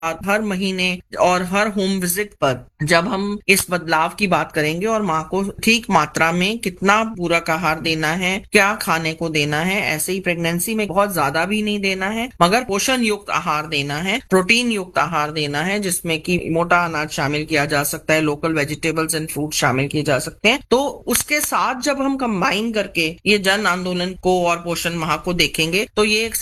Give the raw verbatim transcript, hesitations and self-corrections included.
हर महीने और हर home visit पर जब हम इस बदलाव की बात करेंगे और माँ को ठीक मात्रा में कितना पूरक आहार देना है, क्या खाने को देना है, ऐसे ही प्रेगनेंसी में बहुत ज्यादा भी नहीं देना है मगर पोषण युक्त आहार देना है, प्रोटीन युक्त आहार देना है जिसमें कि मोटा अनाज शामिल किया जा सकता है, लोकल वेजिटेबल्स एंड फ्रूट शामिल किए जा सकते हैं। तो उसके साथ जब हम कंबाइन करके ये जन आंदोलन को और पोषण माह को देखेंगे तो ये एक